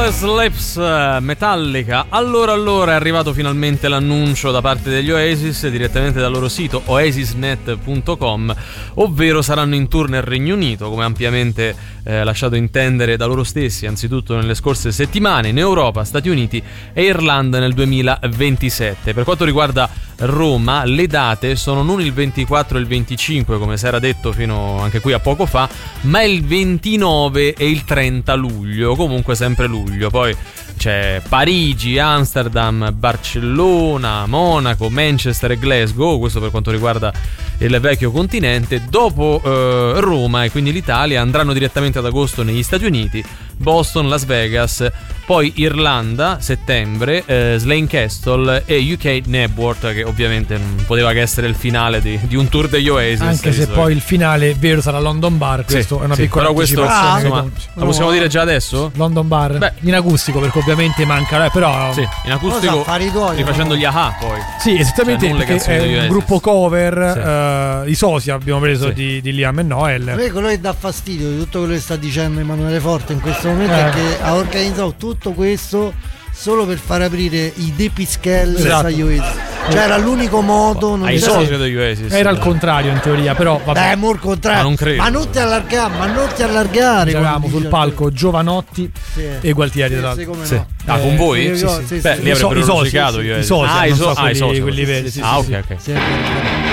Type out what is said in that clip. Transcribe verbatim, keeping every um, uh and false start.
Careless Lips, Metallica. Allora allora è arrivato finalmente l'annuncio da parte degli Oasis direttamente dal loro sito oasisnet punto com, ovvero saranno in tour nel Regno Unito, come ampiamente eh, lasciato intendere da loro stessi, anzitutto nelle scorse settimane, in Europa, Stati Uniti e Irlanda nel duemilaventisette. Per quanto riguarda Roma, le date sono non il ventiquattro e il venticinque come si era detto fino anche qui a poco fa, ma il ventinove e il trenta luglio, comunque sempre luglio. Poi c'è Parigi, Amsterdam, Barcellona, Monaco, Manchester e Glasgow, questo per quanto riguarda il vecchio continente. Dopo eh, Roma e quindi l'Italia andranno direttamente ad agosto negli Stati Uniti, Boston, Las Vegas, poi Irlanda, settembre, eh, Slane Castle e U K Knebworth, che ovviamente non poteva che essere il finale di, di un tour degli Oasis. Anche se poi il finale vero sarà London Bar, questo sì, è una sì, piccola però questo, anticipazione. ah, insomma, no, lo possiamo dire già adesso? London Bar, beh, in acustico, perché ovviamente manca, eh, però sì, in acustico rifacendo gli aha poi. Sì, esattamente, cioè, perché è un gruppo cover, sì. uh, i sosia abbiamo preso sì. di, di Liam e Noel. A me quello che dà fastidio di tutto quello che sta dicendo Emanuele Forte in questo momento eh. è che ha organizzato tutto questo solo per far aprire i The Piscales esatto. agli Oasis. Cioè era l'unico modo, non ai soci degli Oasis. Era il contrario in teoria, però vabbè. Beh, mo' il contrario. Ma non credo. Ma non ti allargare, ma non ti allargare. Eravamo sul palco Giovanotti sì. e Gualtieri, tra l'altro. Sì. Ah, con voi? Sì, sì, sì. Beh, lì avrebbero rosicato io. I soci, ah, i so quelli, quelli veri. Ah, ok, ok.